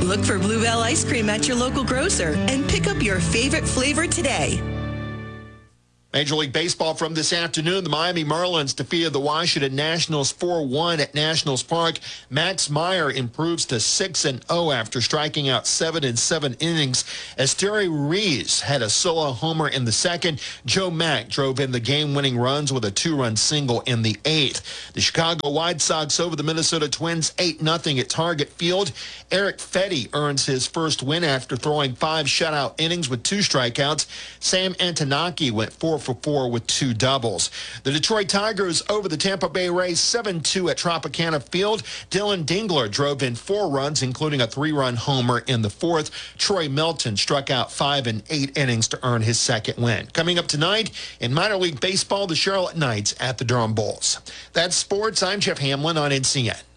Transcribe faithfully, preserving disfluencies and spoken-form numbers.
Look for Bluebell ice cream at your local grocer and pick up your favorite flavor today. Major League Baseball from this afternoon. The Miami Marlins defeated the Washington Nationals four one at Nationals Park. Max Meyer improves to six and oh after striking out seven in seven innings. Esteury Ruiz had a solo homer in the second. Joe Mack drove in the game-winning runs with a two-run single in the eighth. The Chicago White Sox over the Minnesota Twins eight nothing at Target Field. Eric Fetty earns his first win after throwing five shutout innings with two strikeouts. Sam Antonaki went four for four with two doubles. The Detroit Tigers over the Tampa Bay Rays seven two at Tropicana Field. Dylan Dingler drove in four runs, including a three-run homer in the fourth. Troy Milton struck out five in eight innings to earn his second win. Coming up tonight in minor league baseball, the Charlotte Knights at the Durham Bulls. That's sports. I'm Jeff Hamlin on N C N.